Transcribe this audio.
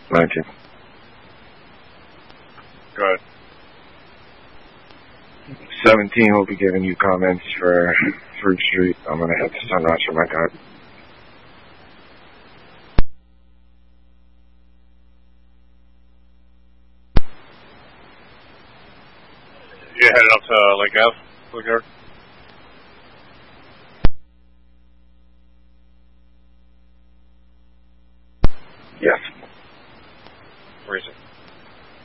19. Go ahead. 17 will be giving you comments for Fruit Street. I'm going to head to Sunrise for my guy. You headed up to Lake Ave?